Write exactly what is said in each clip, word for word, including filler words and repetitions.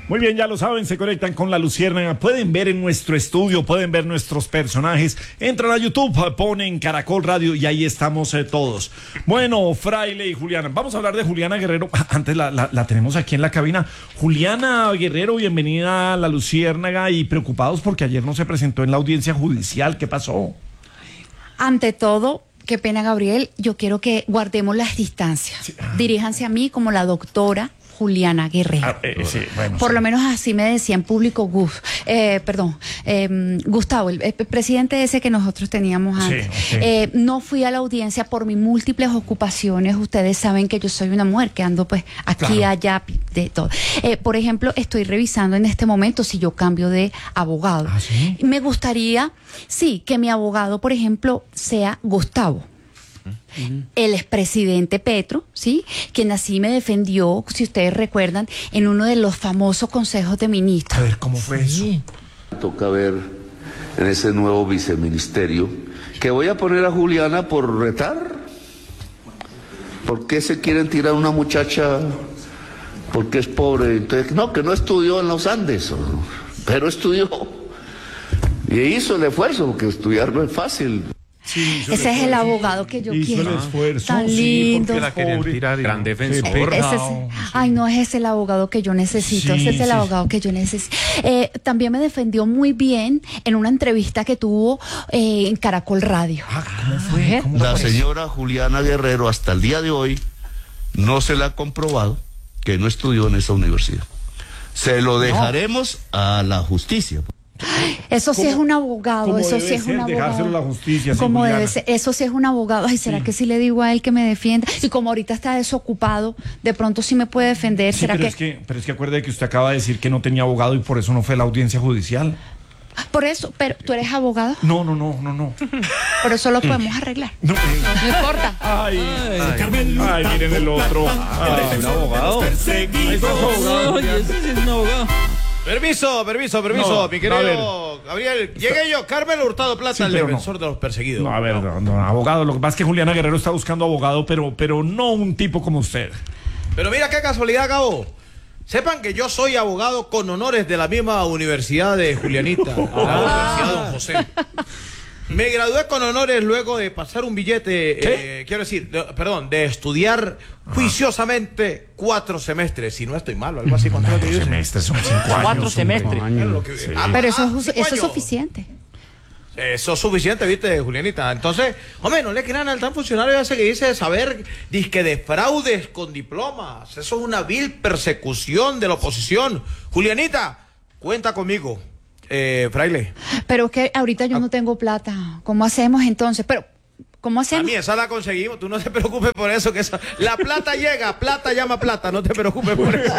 Muy bien, ya lo saben, se conectan con La Luciérnaga, pueden ver en nuestro estudio, pueden ver nuestros personajes, entran a YouTube, ponen Caracol Radio y ahí estamos eh, todos. Bueno, Fraile y Juliana, vamos a hablar de Juliana Guerrero, antes la, la, la tenemos aquí en la cabina. Juliana Guerrero, bienvenida a La Luciérnaga y preocupados porque ayer no se presentó en la audiencia judicial, ¿qué pasó? Ante todo, qué pena, Gabriel, yo quiero que guardemos las distancias. Sí. Diríjanse a mí como la doctora Juliana Guerrero. Ah, eh, sí, bueno, Por sí. lo menos así me decía en público Gus, eh, perdón, eh, Gustavo, el, el presidente ese que nosotros teníamos antes. Sí, okay. eh, no fui a la audiencia por mis múltiples ocupaciones. Ustedes saben que yo soy una mujer que ando pues aquí, claro. allá, de todo. Eh, por ejemplo, estoy revisando en este momento si yo cambio de abogado. ¿Ah, sí? Me gustaría, sí, que mi abogado, por ejemplo, sea Gustavo. El expresidente Petro, ¿sí? Quien así me defendió, si ustedes recuerdan, en uno de los famosos consejos de ministros. A ver, ¿cómo fue sí. eso? Toca ver en ese nuevo viceministerio que voy a poner a Juliana por retar. ¿Por qué se quieren tirar a una muchacha porque es pobre? Entonces, no, que no estudió en los Andes, pero estudió. Y hizo el esfuerzo, porque estudiar no es fácil. Sí, ese es el abogado que yo hizo quiero. El esfuerzo, tan lindo. Sí, la querían tirar, gran defensor. Eh, ese es, ay, no, ese es el abogado que yo necesito. Sí, ese es el sí. abogado que yo necesito. Eh, también me defendió muy bien en una entrevista que tuvo eh, en Caracol Radio. Ah, ¿cómo fue? ¿Cómo la señora Juliana Guerrero hasta el día de hoy no se le ha comprobado que no estudió en esa universidad. Se lo dejaremos no. a la justicia. Eso sí es un abogado, eso sí es un abogado. Dejárselo a la justicia. Como debe ser, eso sí es un abogado. Ay, ¿será sí. que sí le digo a él que me defienda? Y como ahorita está desocupado, de pronto sí me puede defender. Sí, ¿será pero que... es que, pero es que acuerde que usted acaba de decir que no tenía abogado y por eso no fue a la audiencia judicial. Por eso, pero ¿tú eres abogado? No, no, no, no, no. Por eso lo podemos arreglar. No, no importa. Ay, ay, ay, ay, miren el otro. Ay, un abogado. Ahí está su abogado. Ay, ese sí es un abogado. Permiso, permiso, permiso, no, mi querido Gabriel. Llegué yo, Carmelo Hurtado Plata, sí, el defensor no. de los perseguidos. No, a ver, no, no, abogado, lo que pasa es que Juliana Guerrero está buscando abogado, pero, pero no un tipo como usted. Pero mira qué casualidad, Gabo. Sepan que yo soy abogado con honores de la misma universidad de Julianita, oh. la Universidad Don José. Me gradué con honores luego de pasar un billete, eh, quiero decir, de, perdón, de estudiar juiciosamente cuatro semestres, si no estoy malo, algo así. Cuatro semestres, son cinco años. Cuatro semestres. Años. Que, sí. ah, Pero eso, ah, es, eso es suficiente. Eso es suficiente, viste, Julianita. Entonces, hombre, no le crean al tan funcionario ese que dice saber disque de fraudes con diplomas. Eso es una vil persecución de la oposición. Julianita, cuenta conmigo. Eh, Fraile. Pero que ahorita yo no tengo plata. ¿Cómo hacemos entonces? Pero, ¿cómo hacemos? A mí esa la conseguimos. Tú no te preocupes por eso. Que esa... La plata llega. Plata llama plata. No te preocupes por eso.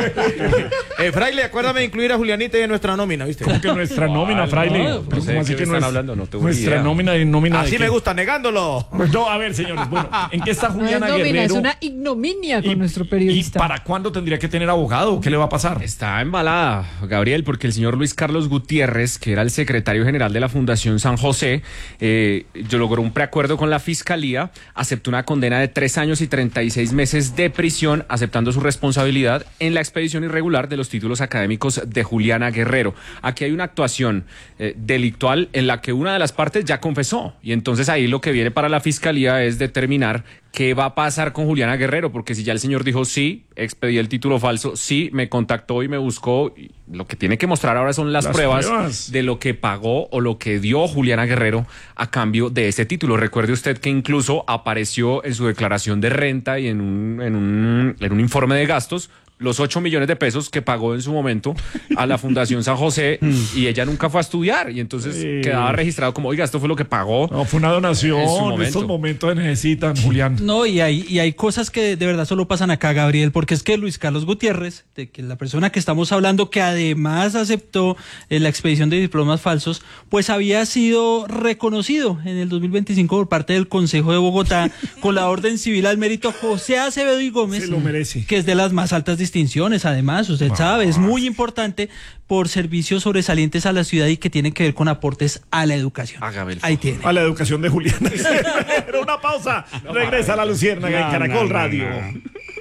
eh, Fraile, acuérdame de incluir a Julianita en nuestra nómina, ¿viste? ¿Cómo que nuestra nómina, Fraile? No, no sé así que están hablando? No tengo nuestra idea. nómina y nómina. Así me gusta, negándolo. Pues no, a ver, señores. Bueno, ¿en qué está Juliana no es nómina, Guerrero? Es una ignominia con y, nuestro periodista. ¿Y para cuándo tendría que tener abogado? ¿Qué le va a pasar? Está embalada, Gabriel, porque el señor Luis Carlos Gutiérrez, que era el secretario general de la Fundación San José, eh, yo logró un preacuerdo con la fiscalía, aceptó una condena de tres años y treinta y seis meses de prisión, aceptando su responsabilidad en la expedición irregular de los títulos académicos de Juliana Guerrero. Aquí hay una actuación eh, delictual en la que una de las partes ya confesó, y entonces ahí lo que viene para la fiscalía es determinar qué va a pasar con Juliana Guerrero, porque si ya el señor dijo sí, expedí el título falso, sí, me contactó y me buscó, y lo que tiene que mostrar ahora son las, las pruebas, pruebas de lo que pagó o lo que dio Juliana Guerrero a cambio de ese título. Recuerde usted que incluso apareció en su declaración de renta y en un, en un, en un informe de gastos los ocho millones de pesos que pagó en su momento a la Fundación San José, y ella nunca fue a estudiar, y entonces sí. quedaba registrado como, oiga, esto fue lo que pagó. No, fue una donación, en estos momentos necesitan, Julián. No, y hay, y hay cosas que de verdad solo pasan acá, Gabriel, porque es que Luis Carlos Gutiérrez, de que la persona que estamos hablando, que además aceptó eh, la expedición de diplomas falsos, pues había sido reconocido en el dos mil veinticinco por parte del Consejo de Bogotá con la Orden Civil al Mérito José Acevedo y Gómez, se lo merece, que es de las más altas distinciones, además, usted ah, sabe, es muy importante por servicios sobresalientes a la ciudad y que tienen que ver con aportes a la educación. Ahí tiene. A la educación de Juliana. Pero una pausa. No, regresa a La Luciérnaga no, en Caracol no, no, Radio. No.